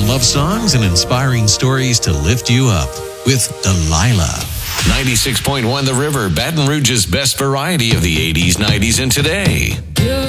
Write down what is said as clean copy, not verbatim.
love songs and inspiring stories to lift you up with Delilah. 96.1 The River, Baton Rouge's best variety of the 80s, 90s, and today.